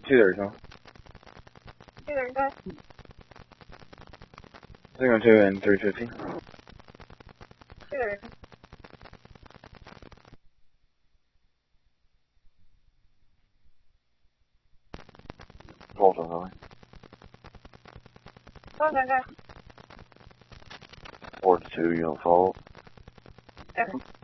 230, huh? 230, go ahead. Signal 2 and 350. 230. Volta, Lily. Hold on, go ahead. 4 to 2, you don't follow. Okay.